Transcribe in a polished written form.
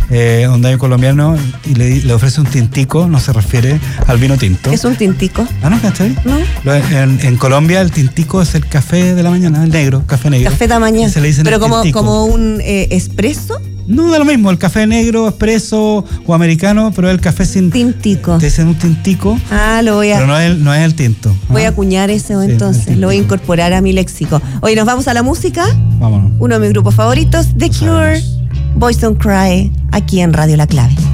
donde hay un colombiano y le ofrece un tintico, no se refiere al vino tinto. ¿Es un tintico? Ah, ¿no? ¿Cachai? No. En Colombia el tintico es el café de la mañana, el negro, café negro. Café de mañana. Se le dicen pero como un espresso. No, da lo mismo, el café negro, expreso o americano, pero el café sin... Tintico. Te dicen un tintico. Ah, lo voy a... Pero no es el tinto. Voy a acuñar ese entonces, lo voy a incorporar a mi léxico. Oye, ¿nos vamos a la música? Vámonos. Uno de mis grupos favoritos, The Cure, Boys Don't Cry, aquí en Radio La Clave.